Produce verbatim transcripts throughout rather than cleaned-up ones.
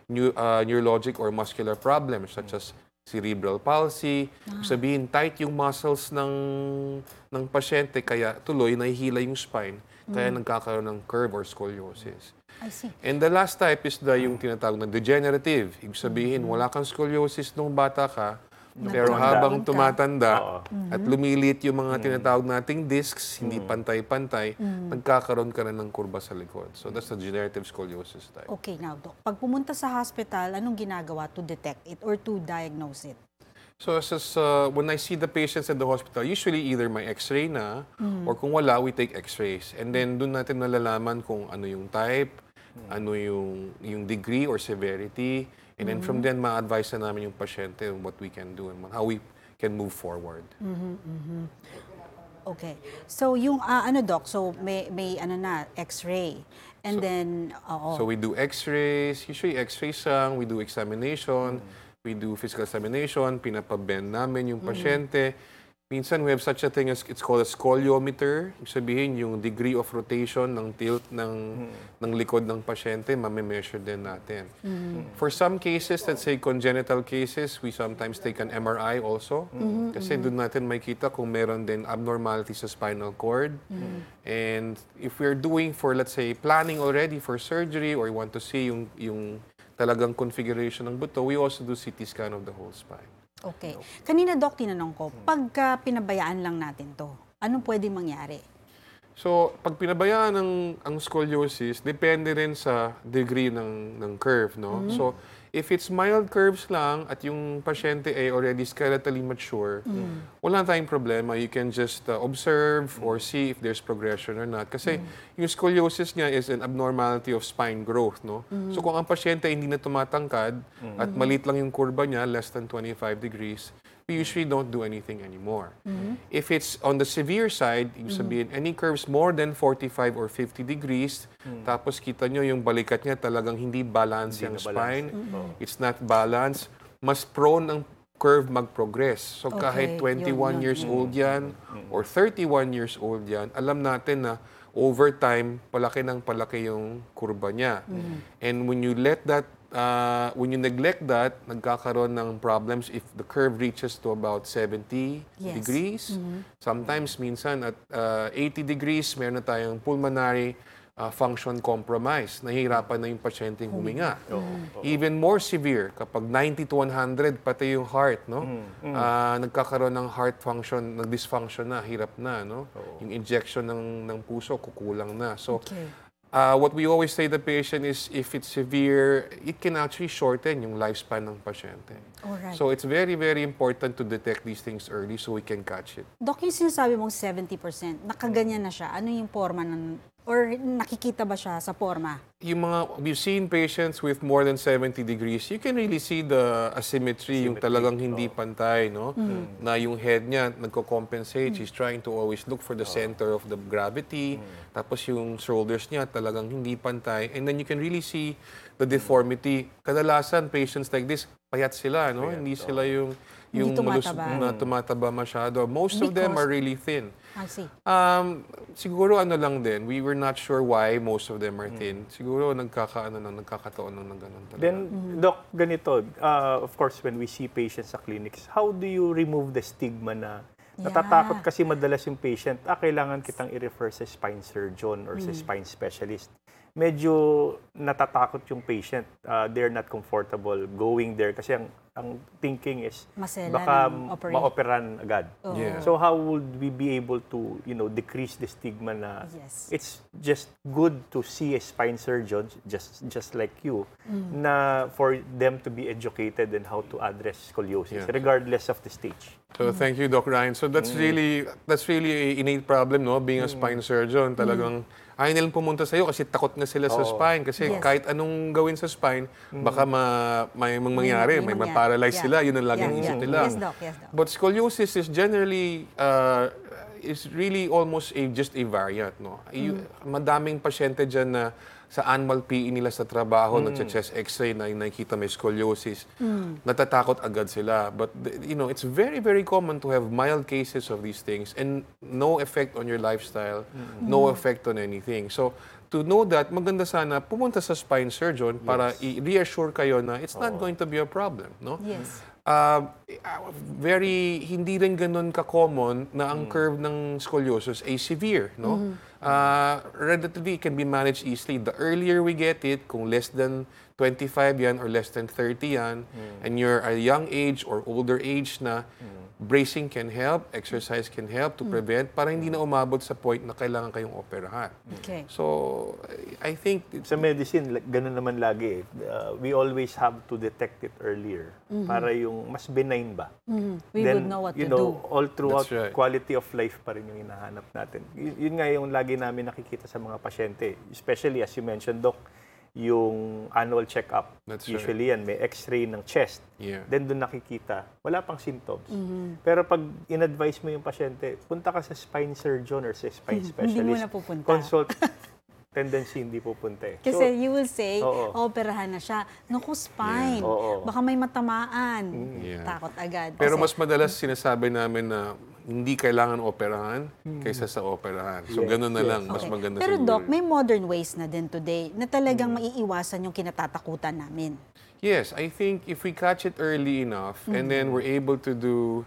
new, uh, neurologic or muscular problems such as cerebral palsy. Ah. Sabihin, tight yung muscles ng, ng pasyente, kaya tuloy nahihila yung spine, kaya nagkakaroon ng curve or scoliosis. I see. And the last type is the yung tinatawag na degenerative. Ibig sabihin, wala kang scoliosis nung bata ka, pero Nagtumatanda. habang ka. tumatanda Oo. at lumilit yung mga tinatawag nating discs, hindi pantay-pantay, nagkakaroon ka na ng kurba sa likod. So that's the degenerative scoliosis type. Okay, now, Doc. Pag pumunta sa hospital, anong ginagawa to detect it or to diagnose it? So as, as, uh, when I see the patients at the hospital, usually either may x-ray na, or kung wala, we take x-rays. And then doon natin nalalaman kung ano yung type, ano yung, yung degree or severity. And then from then, ma-advise na namin yung pasyente on what we can do and how we can move forward. Okay. So, yung, ah, ano, Doc, so may, may ano na, x-ray. And then, oo. So we do x-rays, usually x-rays lang, we do examination, we do physical examination, pinapabend namin yung pasyente. Minsan we have such a thing as, it's called a scoliometer. Ibig sabihin, yung degree of rotation ng tilt ng, ng likod ng pasyente, mame-measure din natin. For some cases, let's say congenital cases, we sometimes take an M R I also. Kasi doon natin makita kung meron din abnormality sa spinal cord. And if we're doing for, let's say, planning already for surgery or want to see yung, yung talagang configuration ng buto, we also do C T scan of the whole spine. Okay. Kanina, Doc, tinanong ko, pagka pinabayaan lang natin to, anong pwede mangyari? So, pag pinabayaan ng ang scoliosis, depende rin sa degree ng ng curve, no? So, if it's mild curves lang at yung pasyente ay already skeletally mature, wala tayong problema. You can just uh, observe or see if there's progression or not. Kasi yung scoliosis niya is an abnormality of spine growth, no? So, kung ang pasyente hindi na tumatangkad at maliit lang yung kurba niya, less than twenty-five degrees, we usually don't do anything anymore. If it's on the severe side, ibig sabihin, any curves more than forty-five or fifty degrees, tapos kita nyo yung balikat niya talagang hindi balance yung na balance. spine, it's not balanced, mas prone ang curve mag-progress. So kahit Okay, twenty-one yun, yun, years old yan or thirty-one years old yan, alam natin na over time, palaki ng palaki yung kurba niya. And when you let that Uh, when you neglect that, nagkakaroon ng problems if the curve reaches to about seventy Yes. degrees. Sometimes, minsan, at uh, eighty degrees, meron na tayong pulmonary uh, function compromise. Nahihirapan na yung pasyenteng huminga. Even more severe, kapag ninety to one hundred, pati yung heart, no? Uh, nagkakaroon ng heart function, nag-dysfunction na, hirap na, no? Yung injection ng, ng puso, kukulang na. So, Okay. Uh, what we always say to the patient is if it's severe, it can actually shorten yung lifespan ng pasyente. Alright. So it's very, very important to detect these things early so we can catch it. Doc, yung sinasabi mong seventy percent, nakaganyan na siya. Ano yung forma ng, or nakikita ba siya sa forma? Yung mga, we've seen patients with more than seventy degrees, you can really see the asymmetry, yung talagang hindi pantay, no? Na yung head niya nagko-compensate, he's trying to always look for the center of the gravity, tapos yung shoulders niya talagang hindi pantay, and then you can really see the deformity. Kadalasan, patients like this, payat sila, no? Hindi sila yung yung Hindi malus- tumataba. na tumataba masyado. Most of them Because- are really thin. I see. Um, siguro ano lang din, we were not sure why most of them are thin. Siguro nagkakaano lang, nagkakataon lang ng ganun talaga. Then, Doc, ganito, uh, of course, when we see patients sa clinics, how do you remove the stigma na Yeah. natatakot kasi madalas yung patient, ah, kailangan kitang i-refer sa spine surgeon or sa spine specialist. Medyo natatakot yung patient. Uh, they're not comfortable going there kasi ang, ang thinking is Masela baka ng operate. ma-operan agad. Oo. Yeah. So how would we be able to, you know, decrease the stigma na Yes. it's just good to see a spine surgeon just just like you na for them to be educated in how to address scoliosis Yeah. regardless of the stage. So thank you, Doc Ryan. So that's really that's really a innate problem, no? Being a spine surgeon, talagang ayaw nilang pumunta sa iyo kasi takot na sila sa Oo. spine. Kasi Yes. kahit anong gawin sa spine, baka ma, may mang mangyari, may, May mangyari. ma-paralyze Yeah. sila. Yun ang laging Yeah, isip yeah. nila. Yes, Doc. Yes, Doc. But scoliosis is generally uh, is really almost a just a variant, no? You- Madaming pasyente diyan na sa annual P E nila sa trabaho, nagche-chest X-ray na nakikita may scoliosis, natatakot agad sila. But, th- you know, it's very, very common to have mild cases of these things and no effect on your lifestyle, no effect on anything. So, to know that, maganda sana pumunta sa spine surgeon para i-reassure kayo na it's not going to be a problem, no? Yes. Uh, very, hindi rin ganun ka-common na ang curve ng scoliosis ay severe, no? Uh, relatively, it can be managed easily. The earlier we get it, kung less than twenty-five yan or less than thirty yan, and you're a young age or older age na, bracing can help, exercise can help to prevent para hindi na umabot sa point na kailangan kayong operahan. Okay. So, I think it's, Sa medicine, like, ganun naman lagi. Eh. Uh, we always have to detect it earlier para yung mas benign ba. Mhm. We Then, would know what you to know, do. all throughout, That's right. quality of life pa rin yung hinahanap natin. Y- yun nga yung lagi namin nakikita sa mga pasyente. Especially, as you mentioned, Doc, yung annual check-up. That's right. Usually yan, may x-ray ng chest. yeah. Then doon nakikita, wala pang symptoms. Pero pag in-advise mo yung pasyente, punta ka sa spine surgeon or sa spine Hindi specialist. mo na pupunta. Consult. Tendency hindi pupunta eh. Kasi So, you will say, oo. operahan na siya. Naku, spine. Yeah. Oo. Baka may matamaan. Yeah. Takot agad. Pero Kasi- mas madalas sinasabi namin na hindi kailangan operahan kaysa sa operahan. So, Yes, ganun na yes. lang. Mas Okay. maganda Pero siguro. Doc, may modern ways na din today na talagang maiiwasan yung kinatatakutan namin. Yes, I think if we catch it early enough and then we're able to do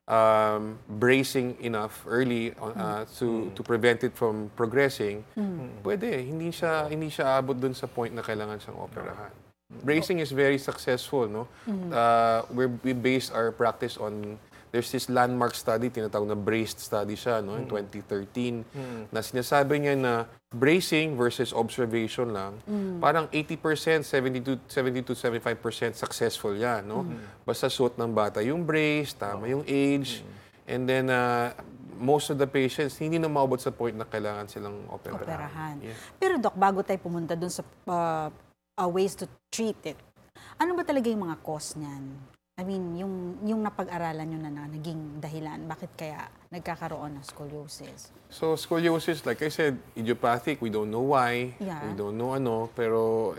um, bracing enough early uh, to to prevent it from progressing, pwede. Hindi siya hindi siya abot dun sa point na kailangan siyang operahan. Bracing is very successful, no? Uh, we we base our practice on there's this landmark study, tinatawag na braced study siya, no, in twenty thirteen, na sinasabi niya na bracing versus observation lang, parang eighty percent, seventy-two, seventy-two, seventy-five percent successful yan, no? Basta suot ng bata yung brace, tama yung age, and then uh, most of the patients, hindi na maabot sa point na kailangan silang operahan. Operahan. Yeah. Pero Doc, bago tayo pumunta dun sa uh, uh, ways to treat it, ano ba talaga yung mga cause niyan? I mean, yung, yung napag-aralan nyo na, na naging dahilan, bakit kaya nagkakaroon ng scoliosis? So, scoliosis, like I said, idiopathic, we don't know why, Yeah. we don't know ano, pero,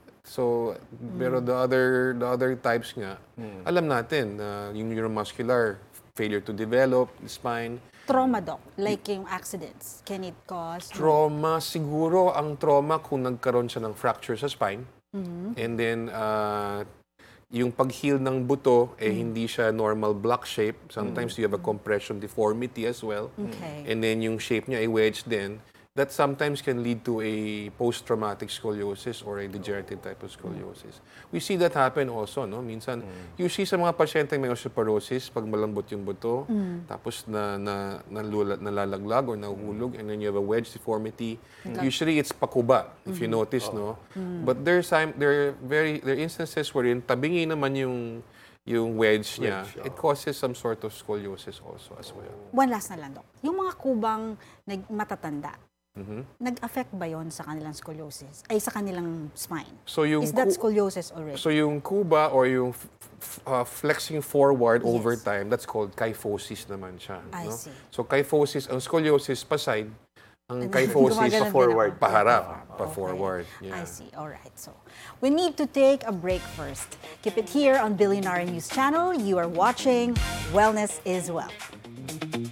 so, pero the other, the other types nga, alam natin, na yung neuromuscular, failure to develop, spine, Trauma, Doc, like yung accidents, can it cause? trauma, siguro ang trauma kung nagkaroon siya ng fracture sa spine, and then, uh, yung pag-heal ng buto, eh, hindi siya normal block shape. Sometimes you have a compression deformity as well. Okay. And then yung shape niya ay wedge din. That sometimes can lead to a post-traumatic scoliosis or a degenerative type of scoliosis. We see that happen also, no? Minsan, usually sa mga pasyente may osteoporosis, pag malambot yung buto, tapos na, na, nalula, nalalaglag or nahuhulog, and then you have a wedge deformity. Usually, it's pakuba, if you notice, no? But there's time, there are very, there are instances wherein tabingi naman yung yung wedge niya, Wedge, it causes some sort of scoliosis also as well. One last na lang, Doc. Yung mga kubang nag matatanda, nag-affect ba yon sa kanilang scoliosis? Ay, sa kanilang spine? So yung Is that ku- scoliosis already? So yung kuba or yung f- f- uh, flexing forward over Yes. time, that's called kyphosis naman siya. I no? see. So kyphosis, ang scoliosis pa side, ang kyphosis Gumaganon din forward, ako. paharap, Okay. pa forward. Yeah. I see. All right. So we need to take a break first. Keep it here on Billionaire News Channel. You are watching Wellness is Well.